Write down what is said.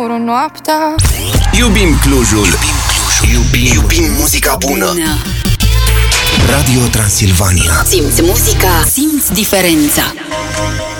Noaptea. Iubim Clujul. Iubim muzica bună. Radio Transilvania. Simți muzica, simți diferența.